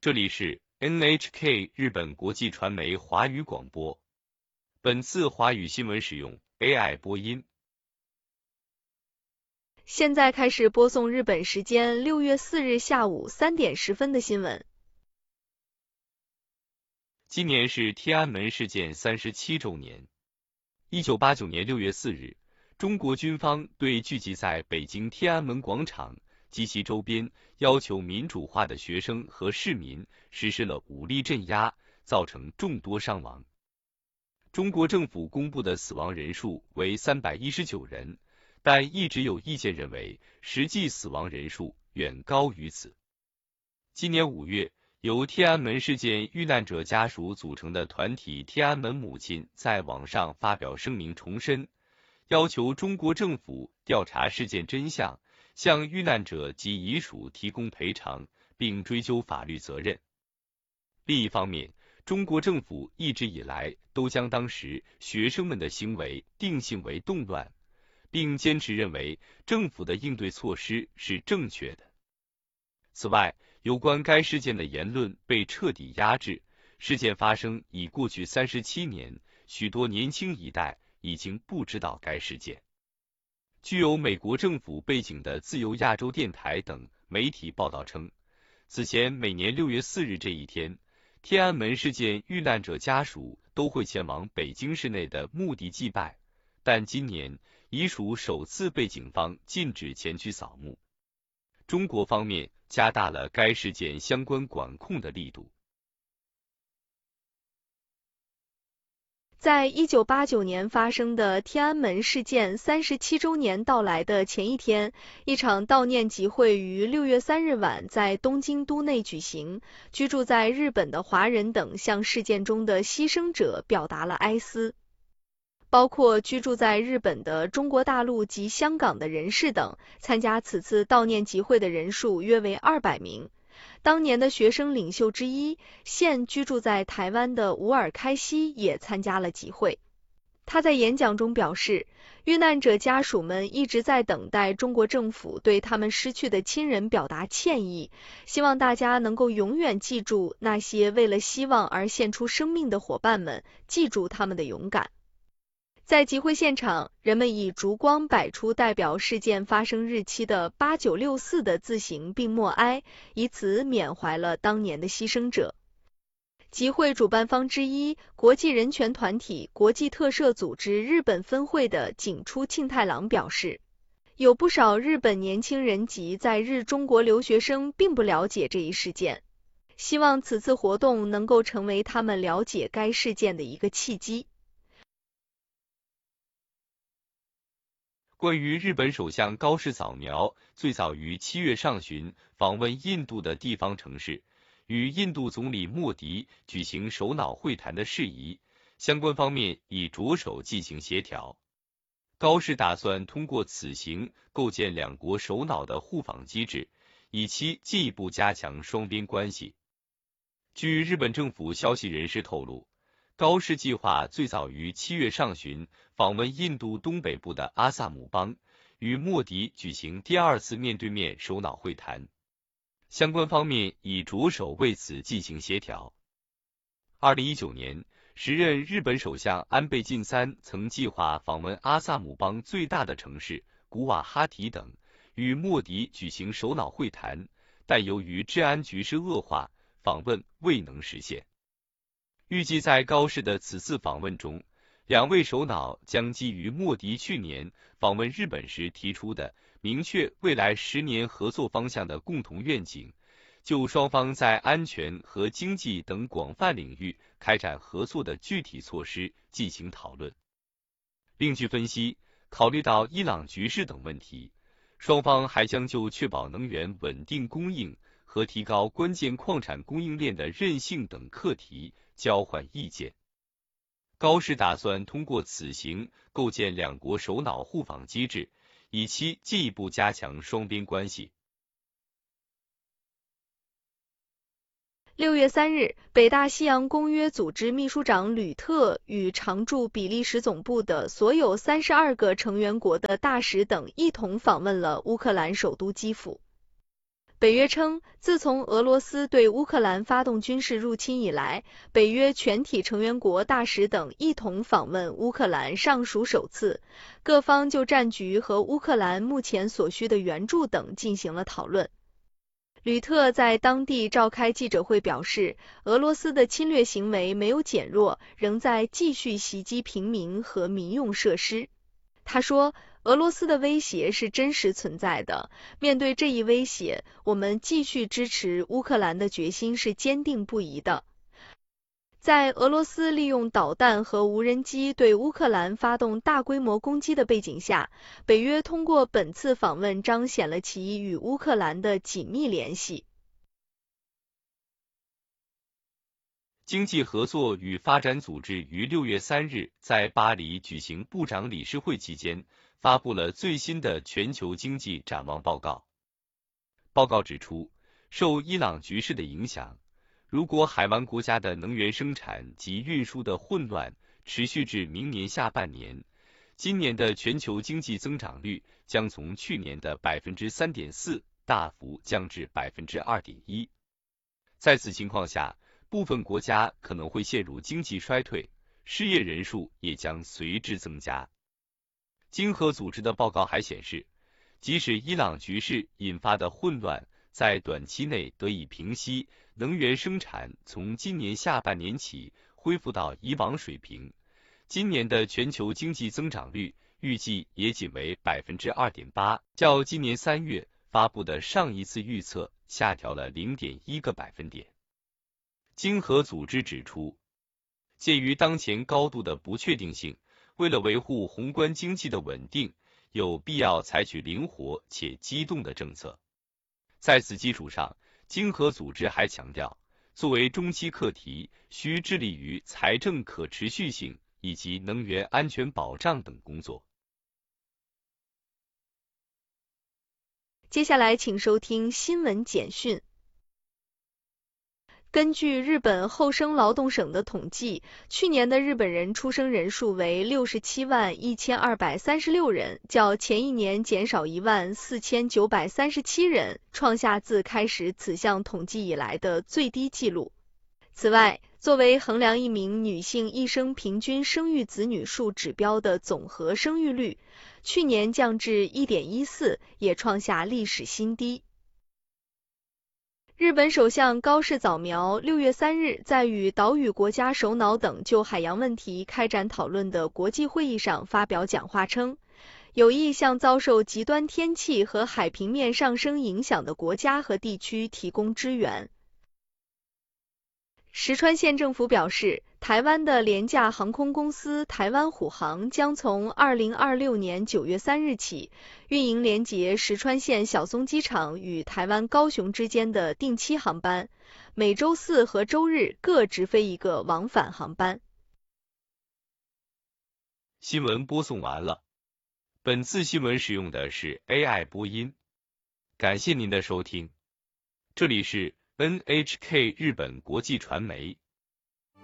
这里是 NHK 日本国际传媒华语广播。本次华语新闻使用 AI 播音。 现在开始播送日本时间6月4日下午3点10分的新闻。 今年是天安门事件37周年。1989年6月4日，中国军方对聚集在北京天安门广场及其周边要求民主化的学生和市民实施了武力镇压，造成众多伤亡。中国政府公布的死亡人数为319人，但一直有意见认为实际死亡人数远高于此。今年5月，由天安门事件遇难者家属组成的团体天安门母亲在网上发表声明，重申要求中国政府调查事件真相，向遇难者及遗属提供赔偿，并追究法律责任。另一方面，中国政府一直以来都将当时学生们的行为定性为动乱，并坚持认为政府的应对措施是正确的。此外，有关该事件的言论被彻底压制。事件发生已过去37年，许多年轻一代已经不知道该事件。具有美国政府背景的自由亚洲电台等媒体报道称，此前每年6月4日这一天，天安门事件遇难者家属都会前往北京市内的墓地祭拜，但今年遗属首次被警方禁止前去扫墓。中国方面加大了该事件相关管控的力度。 在1989年发生的天安门事件37周年到来的前一天，一场悼念集会于6月3日晚在东京都内举行。居住在日本的华人等向事件中的牺牲者表达了哀思。包括居住在日本的中国大陆及香港的人士等，参加此次悼念集会的人数约为200名。当年的学生领袖之一，现居住在台湾的吴尔开西也参加了集会。他在演讲中表示，遇难者家属们一直在等待中国政府对他们失去的亲人表达歉意，希望大家能够永远记住那些为了希望而献出生命的伙伴们，记住他们的勇敢。在集会现场，人们以烛光摆出代表事件发生日期的8964的字形并默哀，以此缅怀了当年的牺牲者。集会主办方之一，国际人权团体国际特赦组织日本分会的井出庆太郎表示，有不少日本年轻人及在日中国留学生并不了解这一事件，希望此次活动能够成为他们了解该事件的一个契机。 关于日本首相高市早苗最早于7月上旬访问印度的地方城市，与印度总理莫迪举行首脑会谈的事宜，相关方面已着手进行协调。高市打算通过此行构建两国首脑的互访机制，以期进一步加强双边关系。据日本政府消息人士透露，高市计划最早于7月上旬访问印度东北部的阿萨姆邦，与莫迪举行第二次面对面首脑会谈。相关方面已着手为此进行协调。2019年，时任日本首相安倍晋三曾计划访问阿萨姆邦最大的城市古瓦哈提等，与莫迪举行首脑会谈，但由于治安局势恶化，访问未能实现。预计在高市的此次访问中，两位首脑将基于莫迪去年访问日本时提出的明确未来10年合作方向的共同愿景，就双方在安全和经济等广泛领域开展合作的具体措施进行讨论。另据分析，考虑到伊朗局势等问题，双方还将就确保能源稳定供应和提高关键矿产供应链的韧性等课题交换意见。高市打算通过此行构建两国首脑互访机制，以期进一步加强双边关系。 6月3日，北大西洋公约组织秘书长吕特与常驻比利时总部的所有32个成员国的大使等一同访问了乌克兰首都基辅。 北约称，自从俄罗斯对乌克兰发动军事入侵以来，北约全体成员国大使等一同访问乌克兰尚属首次，各方就战局和乌克兰目前所需的援助等进行了讨论。吕特在当地召开记者会表示，俄罗斯的侵略行为没有减弱，仍在继续袭击平民和民用设施。他说，俄罗斯的威胁是真实存在的，面对这一威胁，我们继续支持乌克兰的决心是坚定不移的。在俄罗斯利用导弹和无人机对乌克兰发动大规模攻击的背景下，北约通过本次访问彰显了其与乌克兰的紧密联系。 经济合作与发展组织于6月3日在巴黎举行部长理事会期间，发布了最新的全球经济展望报告。报告指出，受伊朗局势的影响，如果海湾国家的能源生产及运输的混乱持续至明年下半年，今年的全球经济增长率将从去年的 3.4% 大幅降至 2.1%。在此情况下，部分国家可能会陷入经济衰退，失业人数也将随之增加。经合组织的报告还显示，即使伊朗局势引发的混乱在短期内得以平息，能源生产从今年下半年起恢复到以往水平，今年的全球经济增长率预计也仅为 2.8%， 较今年3月发布的上一次预测下调了 0.1个百分点。经合组织指出，鉴于当前高度的不确定性，为了维护宏观经济的稳定，有必要采取灵活且机动的政策。在此基础上，经合组织还强调，作为中期课题，需致力于财政可持续性以及能源安全保障等工作。 接下来请收听新闻简讯。根据日本厚生劳动省的统计，去年的日本人出生人数为671236人，较前一年减少14937人，创下自开始此项统计以来的最低纪录。此外，作为衡量一名女性一生平均生育子女数指标的总和生育率，去年降至 1.14， 也创下历史新低。日本首相高市早苗6月3日在与岛屿国家首脑等就海洋问题开展讨论的国际会议上发表讲话称，有意向遭受极端天气和海平面上升影响的国家和地区提供支援。石川县政府表示，台湾的廉价航空公司台湾虎航将从2026年9月3日起运营连结石川县小松机场与台湾高雄之间的定期航班，每周四和周日各直飞一个往返航班。 新闻播送完了，本次新闻使用的是 AI 播音，感谢您的收听，这里是 NHK 日本国际传媒。